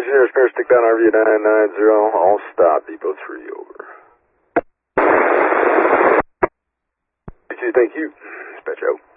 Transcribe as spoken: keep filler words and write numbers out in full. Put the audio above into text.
Engineer Spare, stick down R V nine nine zero, all stop, Depot three, over. Thank you, thank you. Dispatch out.